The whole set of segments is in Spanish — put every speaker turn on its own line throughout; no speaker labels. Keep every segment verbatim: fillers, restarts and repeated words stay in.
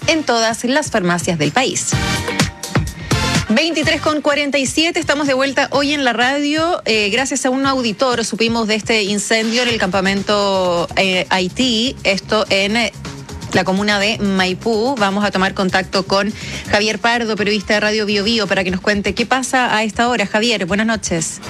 en todas las farmacias del país. veintitrés con cuarenta y siete, estamos de vuelta hoy en la radio. Eh, gracias a un auditor supimos de este incendio en el campamento eh, Haití, esto en eh, la comuna de Maipú. Vamos a tomar contacto con Javier Pardo, periodista de Radio Bio Bio, para que nos cuente qué pasa a esta hora. Javier, buenas noches.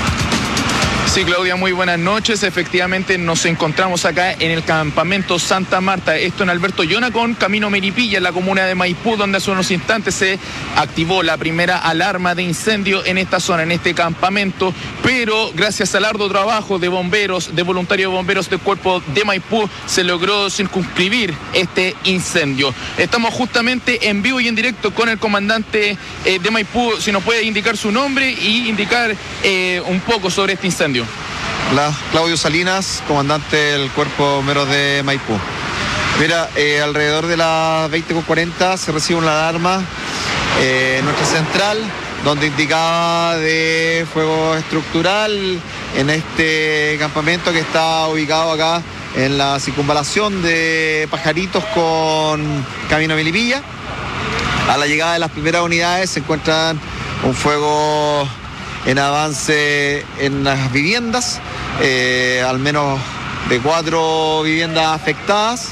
Sí, Claudia, muy buenas noches. Efectivamente, nos encontramos acá en el campamento Santa Marta, esto en Alberto Yonacón, camino Meripilla, en la comuna de Maipú, donde hace unos instantes se activó la primera alarma de incendio en esta zona, en este campamento, pero gracias al arduo trabajo de bomberos, de voluntarios de bomberos del cuerpo de Maipú, se logró circunscribir este incendio. Estamos justamente en vivo y en directo con el comandante eh, de Maipú, si nos puede indicar su nombre y indicar eh, un poco sobre este incendio.
Hola, Claudio Salinas, comandante del Cuerpo de Bomberos de Maipú. Mira, eh, alrededor de las veinte con cuarenta se recibe una alarma eh, en nuestra central, donde indicaba de fuego estructural en este campamento que está ubicado acá en la circunvalación de Pajaritos con Camino Melipilla. A la llegada de las primeras unidades se encuentran un fuego en avance en las viviendas, eh, al menos de cuatro viviendas afectadas,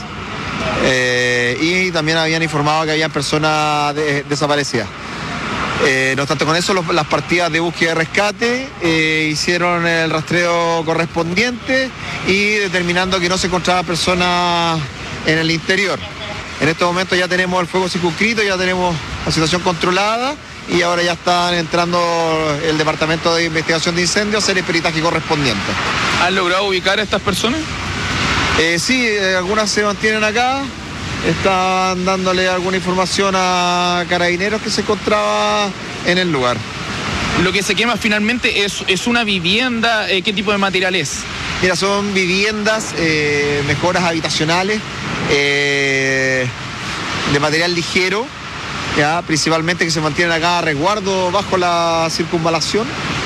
eh, y también habían informado que habían personas de, desaparecidas. Eh, no obstante con eso, los, las partidas de búsqueda y rescate eh, hicieron el rastreo correspondiente y determinando que no se encontraban personas en el interior. En este momento ya tenemos el fuego circunscrito, ya tenemos la situación controlada, y ahora ya están entrando el Departamento de Investigación de Incendios a hacer el peritaje correspondiente.
¿Han logrado ubicar a estas personas?
Eh, sí, eh, algunas se mantienen acá, están dándole alguna información a carabineros que se encontraba en el lugar.
Lo que se quema finalmente es, es una vivienda, eh, ¿qué tipo de material es?
Mira, son viviendas, eh, mejoras habitacionales, eh, de material ligero, ya, principalmente que se mantienen acá a resguardo bajo la circunvalación,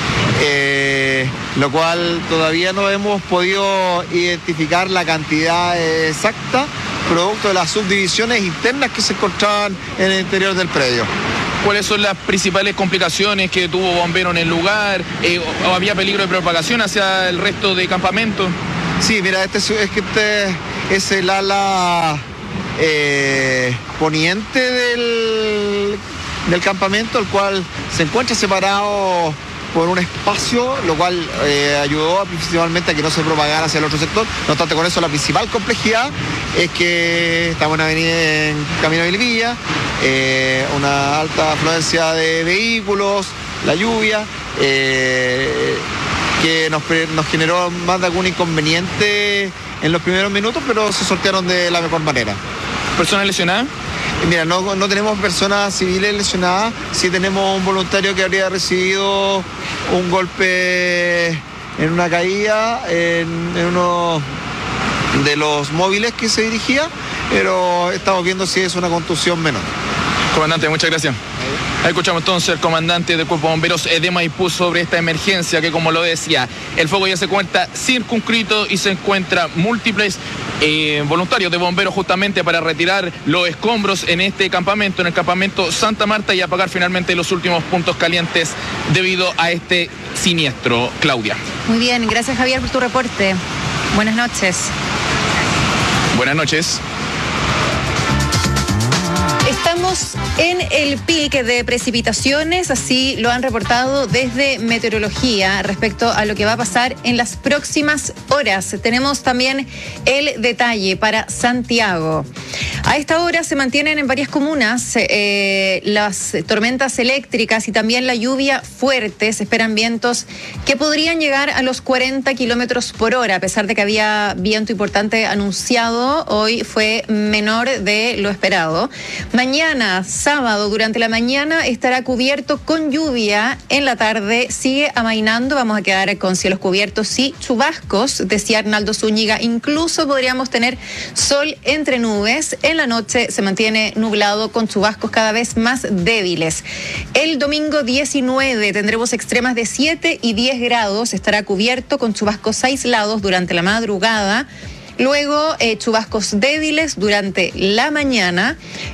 eh, lo cual todavía no hemos podido identificar la cantidad exacta, producto de las subdivisiones internas que se encontraban en el interior del predio.
¿Cuáles son las principales complicaciones que tuvo bombero en el lugar? Eh, ¿O había peligro de propagación hacia el resto de campamento?
Sí, mira, este es, es que este es el ala Eh, poniente del, del campamento, el cual se encuentra separado por un espacio, lo cual eh, ayudó principalmente a que no se propagara hacia el otro sector. No obstante con eso, la principal complejidad es que estamos en avenida en Camino Melipilla, eh, una alta afluencia de vehículos, la lluvia, eh, que nos, nos generó más de algún inconveniente en los primeros minutos, pero se sortearon de la mejor manera.
¿Personas lesionadas?
Mira, no, no tenemos personas civiles lesionadas, sí tenemos un voluntario que habría recibido un golpe en una caída en, en uno de los móviles que se dirigía, pero estamos viendo si es una contusión menor.
Comandante, muchas gracias. Ahí escuchamos entonces al comandante del Cuerpo de Bomberos de Maipú sobre esta emergencia que, como lo decía, el fuego ya se encuentra circunscrito y se encuentran múltiples eh, voluntarios de bomberos justamente para retirar los escombros en este campamento, en el campamento Santa Marta, y apagar finalmente los últimos puntos calientes debido a este siniestro. Claudia.
Muy bien, gracias Javier por tu reporte. Buenas noches.
Buenas noches.
Estamos en el pic de precipitaciones, así lo han reportado desde Meteorología respecto a lo que va a pasar en las próximas horas. Tenemos también el detalle para Santiago. A esta hora se mantienen en varias comunas eh, las tormentas eléctricas y también la lluvia fuerte. Se esperan vientos que podrían llegar a los cuarenta kilómetros por hora, a pesar de que había viento importante anunciado. Hoy fue menor de lo esperado. Mañana, sábado, durante la mañana estará cubierto con lluvia. En la tarde sigue amainando. Vamos a quedar con cielos cubiertos y chubascos, decía Arnaldo Zúñiga. Incluso podríamos tener sol entre nubes. En la noche se mantiene nublado con chubascos cada vez más débiles. El domingo diecinueve tendremos extremas de siete y diez grados. Estará cubierto con chubascos aislados durante la madrugada. Luego, eh, chubascos débiles durante la mañana.